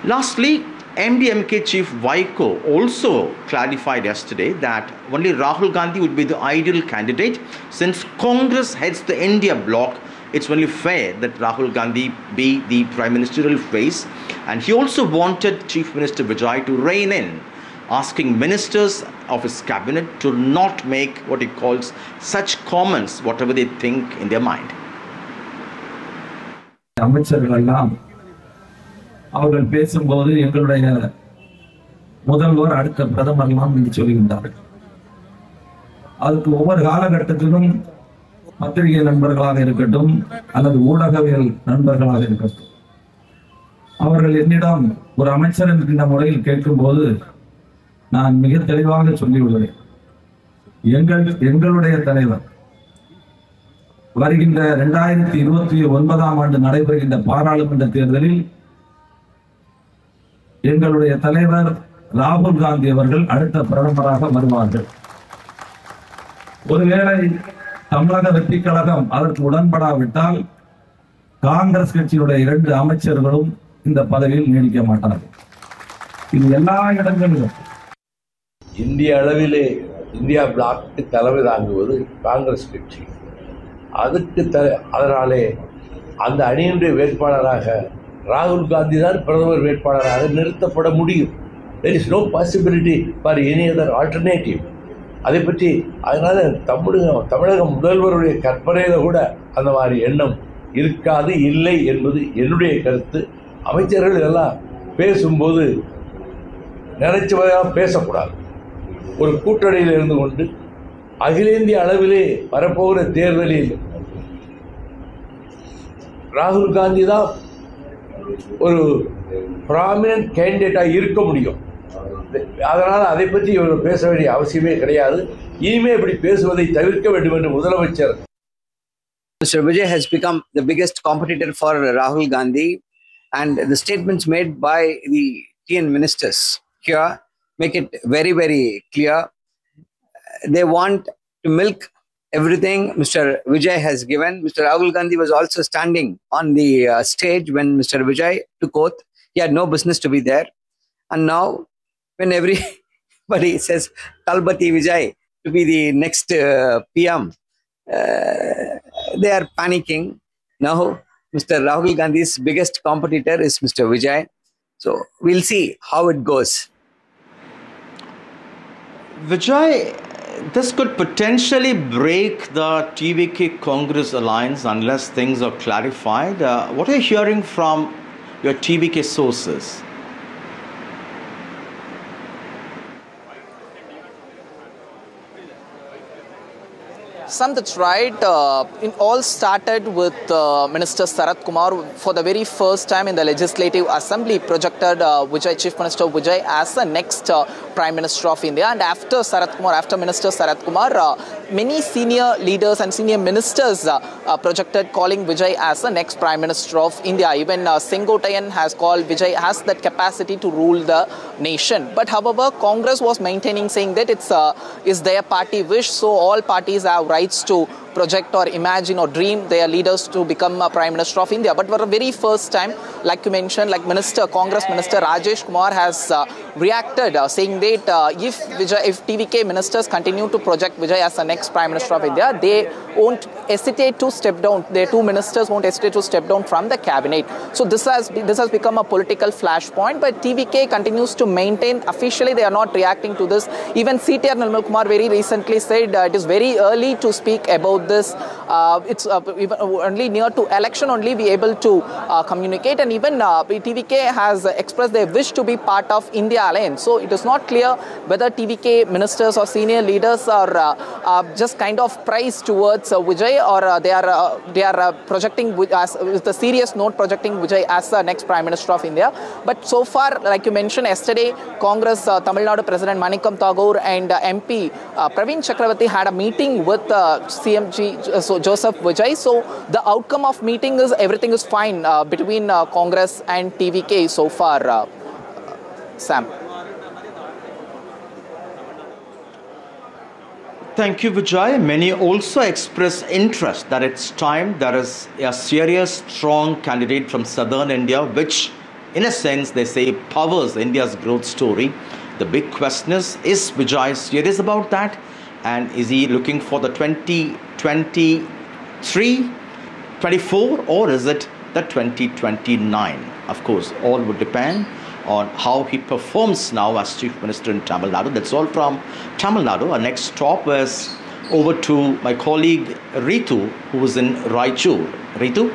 Lastly, MDMK chief Vaiko also clarified yesterday that only Rahul Gandhi would be the ideal candidate. Since Congress heads the India bloc, it's only fair that Rahul Gandhi be the prime ministerial face. And he also wanted Chief Minister Vijay to rein in, asking ministers of his cabinet to not make what he calls such comments, whatever they think in their mind. அவர்கள் பேசும்போது எங்களுடைய முதல்வர் அடுத்த பிரதமர்லாம் என்று சொல்கின்றார்கள். அதுக்கு ஒவ்வொரு காலகட்டத்திலும் பத்திரிகை நண்பர்களாக இருக்கட்டும் அல்லது ஊடகவியல் நண்பர்களாக இருக்கட்டும், அவர்கள் என்னிடம் ஒரு அமைச்சர் என்கின்ற முறையில் கேட்கும்போது நான் மிக தெளிவாக சொல்லியுள்ளேன். எங்களுடைய தலைவர் வருகின்ற 2029ஆம் ஆண்டு நடைபெறுகின்ற பாராளுமன்ற தேர்தலில் எங்களுடைய தலைவர் ராகுல் காந்தி அவர்கள் அடுத்த பிரதமராக வருவார்கள். ஒருவேளை தமிழக வெற்றி கழகம் அதற்கு உடன்படாவிட்டால் காங்கிரஸ் கட்சியுடைய 2 அமைச்சர்களும் இந்த பதவியில் நீடிக்க மாட்டார்கள். இது எல்லா இடங்களிலும் இந்திய அளவிலே இந்தியா பிளாக்கு தலைமை தாங்குவது காங்கிரஸ் கட்சி. அதனாலே அந்த அணியினுடைய வேட்பாளராக ராகுல் காந்தி தான் பிரதமர் வேட்பாளராக நிறுத்தப்பட முடியும். There is no possibility for any other alternative. அதை பற்றி அதனால தமிழக முதல்வருடைய கற்பனையில் கூட அந்த மாதிரி எண்ணம் இருக்காது, இல்லை என்பது என்னுடைய கருத்து. அமைச்சர்கள் எல்லாம் பேசும்போது நினைச்சவர்களாக பேசக்கூடாது. ஒரு கூட்டணியில் இருந்து கொண்டு அகில இந்திய அளவிலே வரப்போகிற தேர்தலில் ராகுல் காந்தி தான் ஒரு ப்ராமினன்ட் கேண்டிடேட்டாக இருக்க முடியும். அதனால் அதை பற்றி இவர்கள் பேச வேண்டிய அவசியமே கிடையாது. இனிமே இப்படி பேசுவதை தவிர்க்க வேண்டும் என்று முதலமைச்சர். Mr. Vijay has become the biggest competitor for Rahul Gandhi, and the statements made by the TN ministers here make it very, very clear. They want to milk everything Mr. Vijay has given. Mr. Rahul Gandhi was also standing on the stage when Mr. Vijay took oath. He had no business to be there. And now, when everybody says Talbati Vijay to be the next PM, they are panicking. Now, Mr. Rahul Gandhi's biggest competitor is Mr. Vijay. So, we'll see how it goes. Vijay, this could potentially break the TVK Congress alliance unless things are clarified. What are you hearing from your TVK sources? Sam, that's right. It all started with Minister Sarath Kumar for the very first time in the Legislative Assembly projected Chief Minister Vijay as the next Prime Minister of India. And after Minister Sarath Kumar, many senior leaders and senior ministers projected calling Vijay as the next Prime Minister of India. Even Sengotayan has called Vijay has that capacity to rule the nation. But however, Congress was maintaining, saying that it's their party wish, so all parties have rights to project or imagine or dream their leaders to become a Prime Minister of India. But for the very first time, like you mentioned, like Congress Minister Rajesh Kumar has reacted, saying that if TVK ministers continue to project Vijay as the next Prime Minister of India, they won't hesitate to step down. Their 2 ministers won't hesitate to step down from the cabinet. So this has become a political flashpoint. But TVK continues to maintain officially they are not reacting to this. Even CTR Nirmal Kumar very recently said it is very early to speak about this. It's even only near to election only be able to communicate. And even TVK has expressed their wish to be part of India Alliance. So it is not clear whether TVK ministers or senior leaders are just kind of priced towards Vijay, or they are projecting as with a serious note projecting Vijay as the next Prime Minister of India. But so far, like you mentioned yesterday, Congress Tamil Nadu President Manikam Tagore and MP Praveen Chakravarti had a meeting with CMG Joseph Vijay. So the outcome of meeting is everything is fine between Congress and TVK so far. Sam. Thank you, Vijay. Many also express interest that it's time there is a serious, strong candidate from southern India, which in a sense, they say, powers India's growth story. The big question is Vijay serious about that? And is he looking for the 2023, 24, or is it the 2029? Of course, all would depend on how he performs now as Chief Minister in Tamil Nadu. That's all from Tamil Nadu. Our next stop is over to my colleague Ritu, who is in Raichur. Ritu?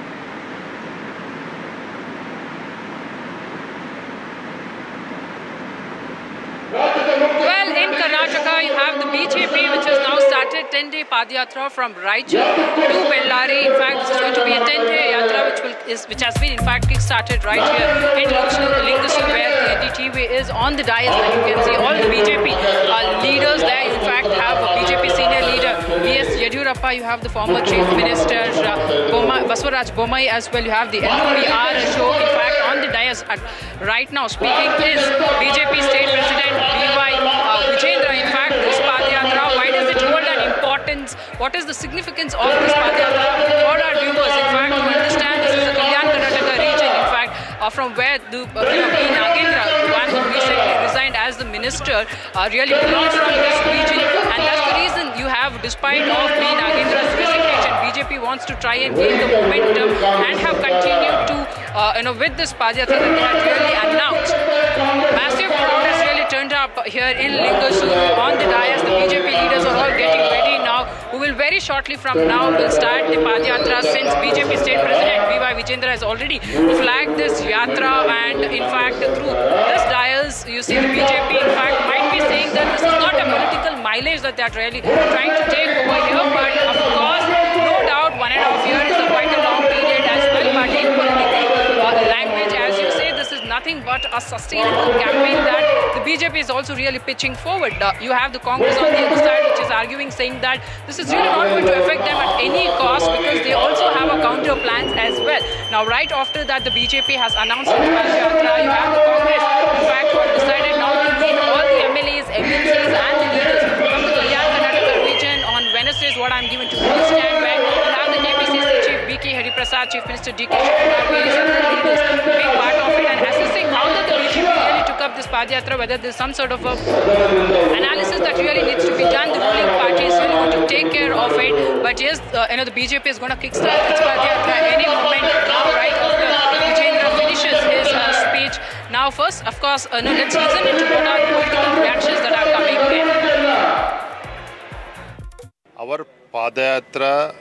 Well, in Karnataka, you have the BJP, which has now started 10-day Padyatra from Raichur to Bellary. In fact, this is going to be a 10-day yatra, which has been, in fact, kick-started right here in Lingasur, where the NDTV is on the dais. And you can see all the BJP leaders there. You, in fact, have a BJP senior leader, B.S. Yediyurappa. You have the former Chief Minister, Basavaraj Bommai, as well. You have the LOPR Ashok. In fact, on the dais right now speaking is BJP State President B.Y. Vijendra. In fact, this Padyatra, why does it hold an importance? What is the significance of this Padyatra for our viewers? In fact, to understand, this is the Kalyan Karnataka region, in fact, from where the B. Nagendra, the one who recently resigned as the minister, really belongs from this region. And that's the reason you have, despite of B. Nagendra's resignation, BJP wants to try and gain the momentum and have continued to, with this Padyatra that they had really announced. Massive crowd has really turned up here in Lingasur on the dais. The BJP leaders are all getting ready now. Who will very shortly from now will start the Padyatra, since BJP State President B.Y. Vijendra has already flagged this yatra, and in fact through this dais you see the BJP in fact might be saying that this is not a political mileage that they are really trying to take over here, but of course no doubt 1.5 years is quite a long period as well, but in political language, as you say, this is nothing but a sustainable campaign that the BJP is also really pitching forward. You have the Congress on the other side, which is arguing, saying that this is really not going to affect them at any cost, because they also have a counter plans as well. Now, right after that, the BJP has announced the Padyatra. You have the Congress, in fact, who have decided now to meet all the MLAs, MNCs and the leaders from the Kalyan Karnataka region on Wednesday, is what I'm given to understand, where you have the KPCC Chief B.K. Hariprasad, Chief Minister D.K. Shivakumar, various other leaders being part of it and assessing how the BJP really took up this Padyatra, whether there's some sort of a analysis that really needs to be done. The ruling party is really going to take care of it. But yes, the BJP is going to kickstart this Padyatra any moment now, right after Vijendra finishes his speech. Now, first, of course, let's listen into what are the political reactions that are coming in. Our Padayatra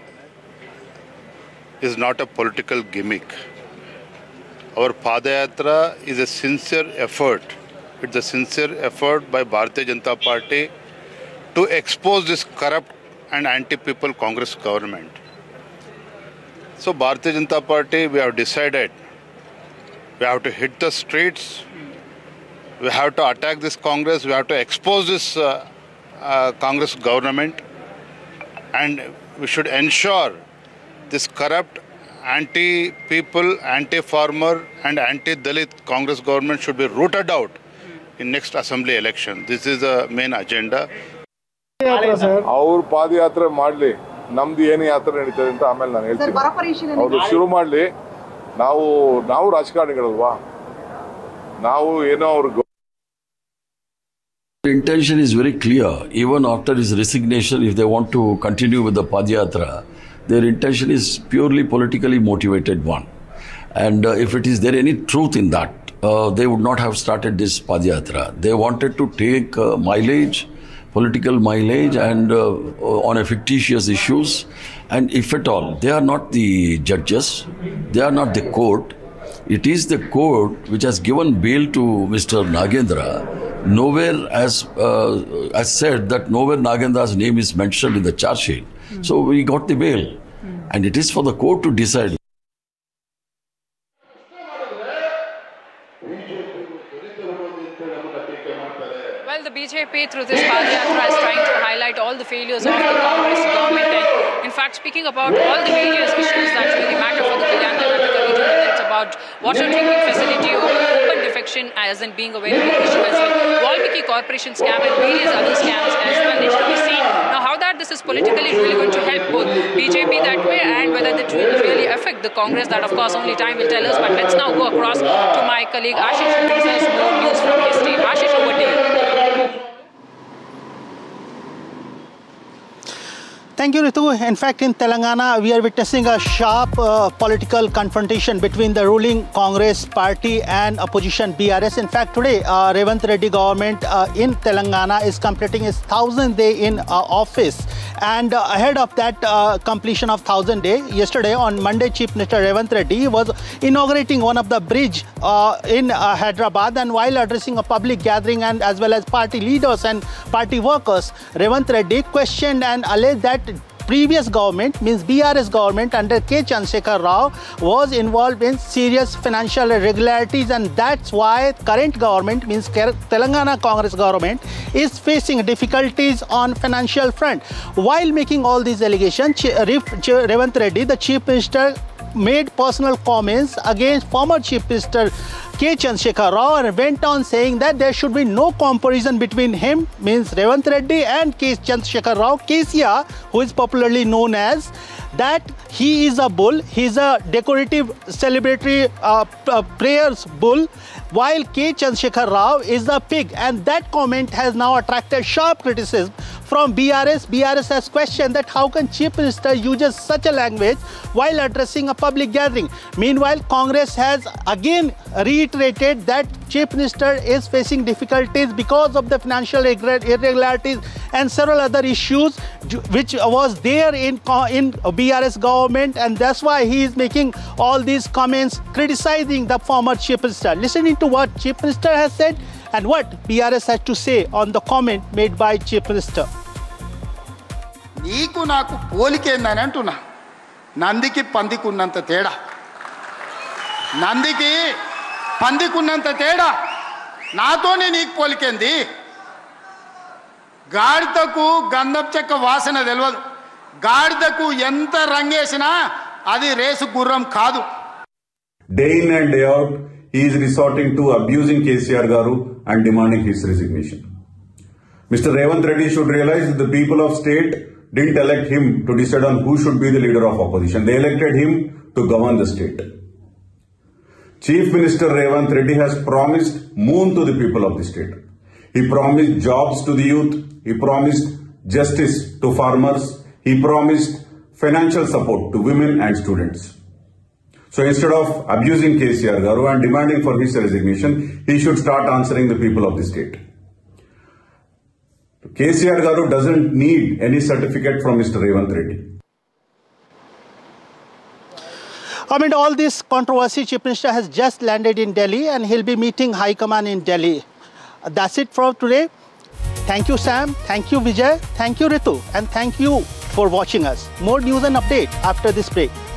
is not a political gimmick. Our Padayatra is a sincere effort. It's a sincere effort by Bharatiya Janata Party to expose this corrupt and anti-people Congress government. So Bharatiya Janata Party, we have decided we have to hit the streets, we have to attack this Congress, we have to expose this Congress government, and we should ensure this corrupt anti-people, anti-farmer and anti-Dalit Congress government should be rooted out in next assembly election. This is the main agenda. ಅವ್ರು ಪಾದಯಾತ್ರೆ ಮಾಡಲಿ, ನಮ್ದು ಏನು ಯಾತ್ರೆ ನಡೀತದೆ ಅಂತ ಆಮೇಲೆ ನಾನು ಹೇಳ್ತೀನಿ. ಅವರು ಶುರು ಮಾಡಲಿ. ನಾವು ರಾಜಕಾರಣಿಗಳಲ್ವಾ, ನಾವು ಏನೋ ಅವ್ರಿಗೆ. The intention is very clear. Even after his resignation, if they want to continue with the Padyatra, their intention is purely politically motivated one. And if it is there any truth in that, they would not have started this Padyatra. They wanted to take mileage, political mileage, and on a fictitious issues. And if at all, they are not the judges, they are not the court. It is the court which has given bail to Mr. Nagendra. Nowhere as said that nowhere Nagendra's name is mentioned in the charge sheet. So we got the bail. And it is for the court to decide. Well, the BJP through this Padyatra is trying to highlight all the failures of the Congress government. And in fact, speaking about all the various issues that really matter for the Kalyan Karnataka region, whether it's about water drinking facility or open defecation corruption as in being a very big issue as well. Valmiki Corporation scam and various other scams as well. Needs to be seen now how that this is politically really going to help both BJP that way and whether it will really affect the Congress. That of course only time will tell us. But let's now go across to my colleague Ashish who brings us more news from his state. Ashish, over to you. Thank you, Ritu. In fact, in Telangana, we are witnessing a sharp political confrontation between the ruling Congress party and opposition BRS. In fact, today, Revant Reddy government in Telangana is completing its 1,000th day in office. And ahead of that completion of 1,000 day, yesterday on Monday, Chief Minister Revant Reddy was inaugurating one of the bridge in Hyderabad. And while addressing a public gathering and as well as party leaders and party workers, Revant Reddy questioned and alleged that previous government, means BRS government under K. Chandrasekhar Rao, was involved in serious financial irregularities, and that's why current government, means Telangana Congress government, is facing difficulties on financial front. While making all these allegations, Revant Reddy, the Chief Minister, made personal comments against former Chief Minister K. Chandrasekhar Rao and went on saying that there should be no comparison between him, means Revant Reddy, and K. Chandrasekhar Rao, KCR, who is popularly known as, that he is a bull, he is a decorative celebratory prayers bull, while K. Chandrasekhar Rao is a pig. And that comment has now attracted sharp criticism from BRS. BRS has questioned that how can Chief Minister uses such a language while addressing a public gathering. Meanwhile, Congress has again reiterated that Chief Minister is facing difficulties because of the financial irregularities and several other issues which was there in BRS government, and that's why he is making all these comments criticizing the former Chief Minister. Listening to what Chief Minister has said and what BRS has to say on the comment made by Chief Minister. నీకు నాకు పోలికేందని అంటున్నా. నందికి పందికున్నంత తేడా, నందికి పందికున్నంత తేడా, నాతోనే నీకు పోలికేంది? గాడిదకు గంధపు చెక్క వాసన తెలియదు, గాడిదకు ఎంత రంగేసినా అది రేసు గుర్రం కాదు. Day in and day out, he is resorting to abusing KCR Garu and demanding his resignation. Mr. Revant Reddy should realize that the people of state didn't elect him to decide on who should be the leader of opposition. They elected him to govern the state. Chief Minister Revant Reddy has promised moon to the people of the state. He promised jobs to the youth. He promised justice to farmers. He promised financial support to women and students. So instead of abusing KCR Garu and demanding for his resignation, he should start answering the people of the state. KCR Garu doesn't need any certificate from Mr. Revant Reddy. Amid all this controversy, Chief Minister has just landed in Delhi and he'll be meeting High Command in Delhi. That's it for today. Thank you, Sam. Thank you, Vijay. Thank you, Ritu. And thank you for watching us. More news and update after this break.